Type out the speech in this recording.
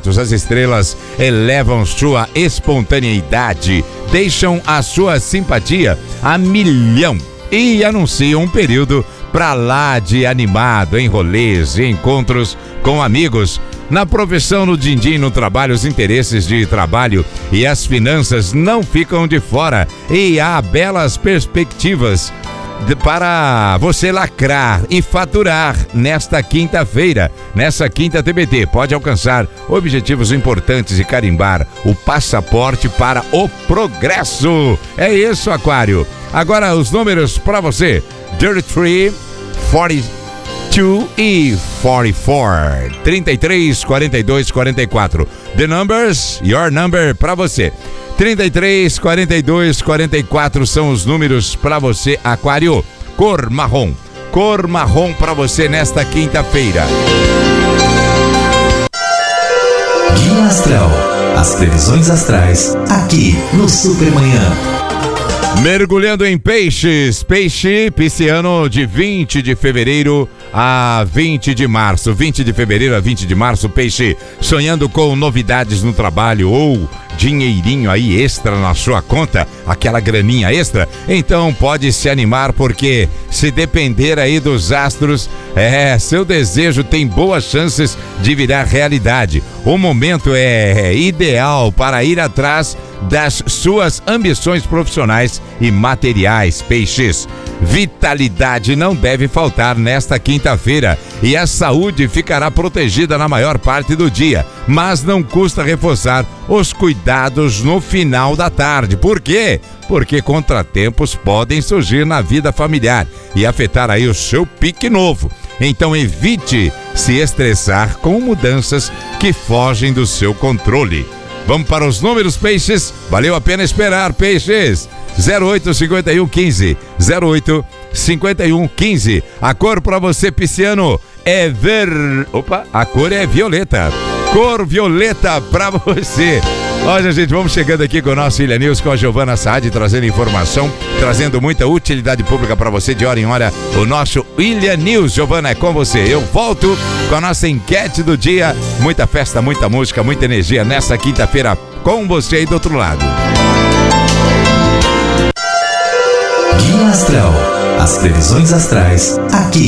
candidatos. As estrelas elevam sua espontaneidade, deixam a sua simpatia a milhão e anunciam um período pra lá de animado em rolês e encontros com amigos. Na profissão, no din-din, no trabalho, os interesses de trabalho e as finanças não ficam de fora e há belas perspectivas para você lacrar e faturar nesta quinta-feira, nessa quinta TBT. Pode alcançar objetivos importantes e carimbar o passaporte para o progresso. É isso, Aquário. Agora os números para você: 33, 42 e 44. 33, 42, 44. The numbers, your number para você. 33, 42, 44 são os números para você, Aquário. Cor marrom para você nesta quinta-feira. Guia Astral, as previsões astrais, aqui no Supermanhã. Mergulhando em peixes, peixe pisciano de 20 de fevereiro a 20 de março. 20 de fevereiro a 20 de março, peixe sonhando com novidades no trabalho ou dinheirinho aí extra na sua conta, aquela graninha extra. Então pode se animar, porque se depender aí dos astros, seu desejo tem boas chances de virar realidade. O momento é ideal para ir atrás das suas ambições profissionais e materiais, peixes. Vitalidade não deve faltar nesta quinta-feira e a saúde ficará protegida na maior parte do dia, mas não custa reforçar os cuidados no final da tarde. Por quê? Porque contratempos podem surgir na vida familiar e afetar aí o seu pique novo. Então evite se estressar com mudanças que fogem do seu controle. Vamos para os números, peixes. Valeu a pena esperar, peixes. 085115, 085115. A cor para você, pisciano, é a cor é violeta. Cor violeta para você. Olha, gente, vamos chegando aqui com o nosso Ilha News, com a Giovana Saad, trazendo informação, trazendo muita utilidade pública para você de hora em hora. O nosso Ilha News. Giovana, é com você. Eu volto com a nossa enquete do dia. Muita festa, muita música, muita energia nessa quinta-feira com você aí do outro lado. Guia Astral, as previsões astrais, aqui